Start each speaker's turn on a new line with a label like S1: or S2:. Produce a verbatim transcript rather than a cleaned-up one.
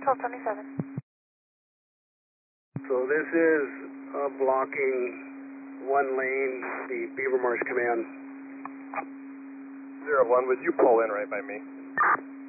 S1: twelve twenty-seven.
S2: So this is uh, blocking one lane, the Beaver Marsh Command.
S3: Zero one, would you pull in right by me?